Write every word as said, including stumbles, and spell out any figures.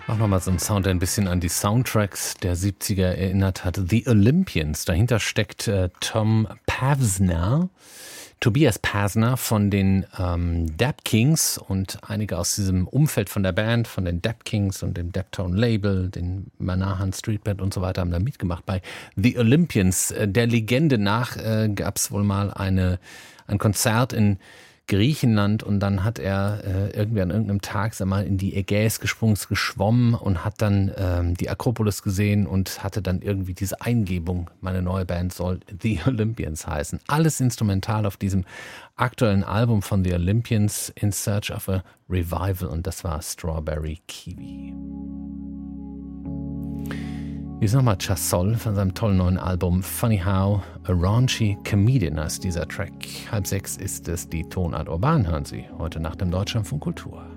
Mach nochmal so einen Sound, der ein bisschen an die Soundtracks der siebziger erinnert hat. The Olympians. Dahinter steckt äh, Tom Pavsner, Tobias Pavsner von den ähm, Dap Kings und einige aus diesem Umfeld von der Band, von den Dap Kings und dem Daptone Label, den Manahan Street Band und so weiter, haben da mitgemacht bei The Olympians. Der Legende nach äh, gab es wohl mal eine, ein Konzert in Griechenland und dann hat er äh, irgendwie an irgendeinem Tag sag mal, in die Ägäis gesprungen, ist geschwommen und hat dann ähm, die Akropolis gesehen und hatte dann irgendwie diese Eingebung, meine neue Band soll The Olympians heißen. Alles instrumental auf diesem aktuellen Album von The Olympians, In Search of a Revival, und das war Strawberry Kiwi. Hier ist nochmal Chasol von seinem tollen neuen Album Funny How a Raunchy Comedian heißt dieser Track. Halb sechs ist es, die Tonart Urban hören Sie heute nach dem Deutschlandfunk Kultur.